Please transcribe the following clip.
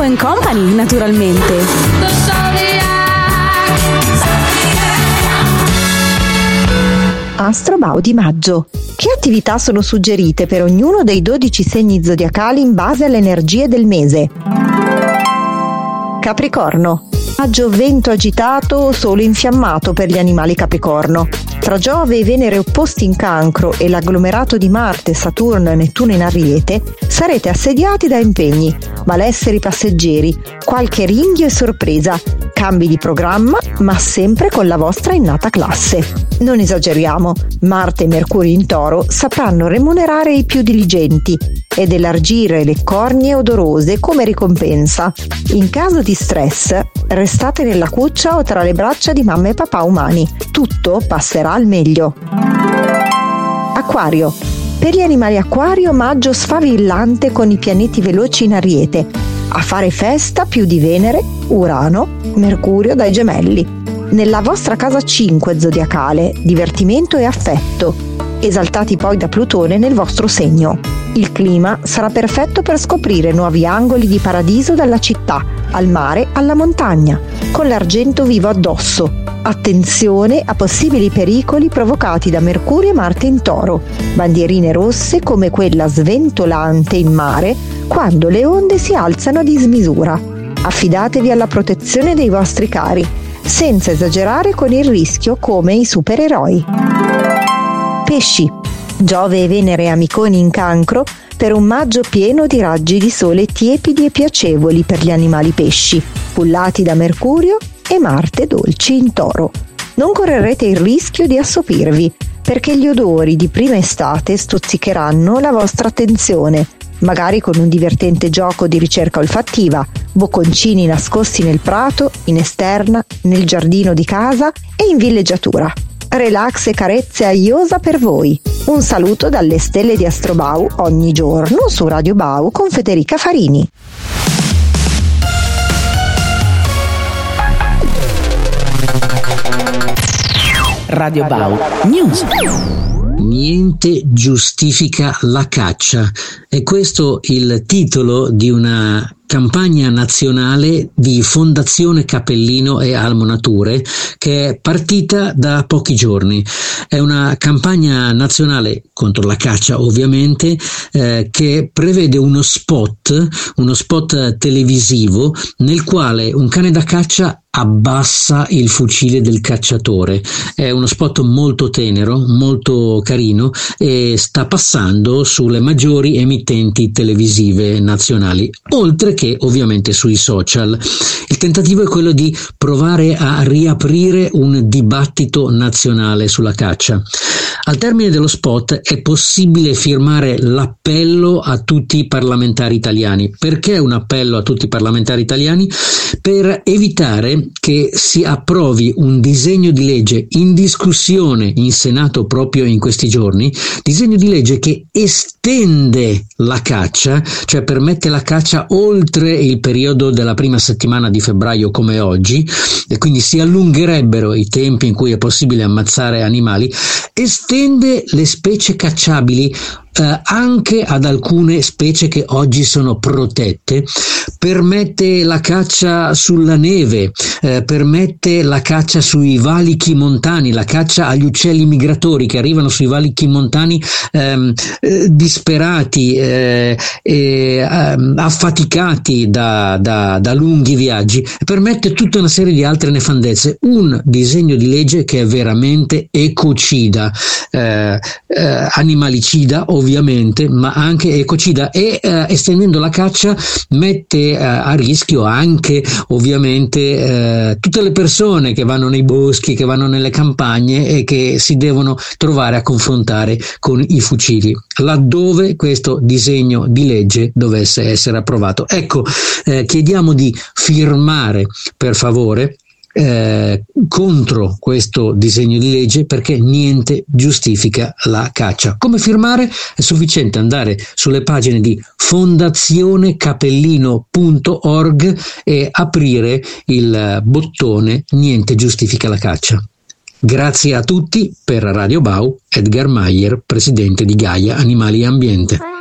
Bau & Company, naturalmente. Astro Bau di maggio. Che attività sono suggerite per ognuno dei 12 segni zodiacali in base alle energie del mese? Capricorno. Maggio vento agitato, sole infiammato per gli animali Capricorno. Tra Giove e Venere opposti in Cancro e l'agglomerato di Marte, Saturno e Nettuno in Ariete, sarete assediati da impegni, malesseri passeggeri, qualche ringhio e sorpresa, cambi di programma, ma sempre con la vostra innata classe. Non esageriamo, Marte e Mercurio in Toro sapranno remunerare i più diligenti ed elargire le cornie odorose come ricompensa. In caso di stress, restate nella cuccia o tra le braccia di mamma e papà umani. Tutto passerà al meglio. Acquario. Per gli animali Acquario, maggio sfavillante con i pianeti veloci in Ariete. A fare festa più di Venere, Urano, Mercurio dai Gemelli. Nella vostra casa 5 zodiacale, divertimento e affetto, esaltati poi da Plutone nel vostro segno. Il clima sarà perfetto per scoprire nuovi angoli di paradiso dalla città, al mare, alla montagna, con l'argento vivo addosso. Attenzione a possibili pericoli provocati da Mercurio e Marte in Toro, bandierine rosse come quella sventolante in mare quando le onde si alzano a dismisura. Affidatevi alla protezione dei vostri cari, senza esagerare con il rischio come i supereroi. Pesci. Giove e Venere amiconi in Cancro per un maggio pieno di raggi di sole tiepidi e piacevoli per gli animali pesci, cullati da Mercurio e Marte dolci in Toro. Non correrete il rischio di assopirvi, perché gli odori di prima estate stuzzicheranno la vostra attenzione, magari con un divertente gioco di ricerca olfattiva, bocconcini nascosti nel prato, in esterna, nel giardino di casa e in villeggiatura. Relax e carezze a iosa per voi. Un saluto dalle stelle di Astro Bau ogni giorno su Radio Bau con Federica Farini. Radio Bau News. Niente giustifica la caccia. È questo il titolo di una campagna nazionale di Fondazione Capellino e Almo Nature che è partita da pochi giorni. È una campagna nazionale contro la caccia, ovviamente, che prevede uno spot televisivo nel quale un cane da caccia abbassa il fucile del cacciatore. È uno spot molto tenero, molto carino e sta passando sulle maggiori emittenti televisive nazionali, oltre che ovviamente sui social. Il tentativo è quello di provare a riaprire un dibattito nazionale sulla caccia. Al termine dello spot è possibile firmare l'appello a tutti i parlamentari italiani. Perché un appello a tutti i parlamentari italiani? Per evitare che si approvi un disegno di legge in discussione in Senato proprio in questi giorni, disegno di legge che estende la caccia, cioè permette la caccia oltre il periodo della prima settimana di febbraio come oggi, e quindi si allungherebbero i tempi in cui è possibile ammazzare animali, estende le specie cacciabili anche ad alcune specie che oggi sono protette, permette la caccia sulla neve, permette la caccia sui valichi montani, la caccia agli uccelli migratori che arrivano sui valichi montani disperati e affaticati da lunghi viaggi, permette tutta una serie di altre nefandezze. Un disegno di legge che è veramente ecocida, animalicida ovviamente, ma anche ecocida, e estendendo la caccia mette a rischio anche ovviamente tutte le persone che vanno nei boschi, che vanno nelle campagne e che si devono trovare a confrontare con i fucili, laddove questo disegno di legge dovesse essere approvato. Ecco, chiediamo di firmare per favore contro questo disegno di legge, perché niente giustifica la caccia. Come firmare? È sufficiente andare sulle pagine di fondazionecapellino.org e aprire il bottone Niente giustifica la caccia. Grazie a tutti. Per Radio Bau, Edgar Meyer, presidente di Gaia Animali e Ambiente.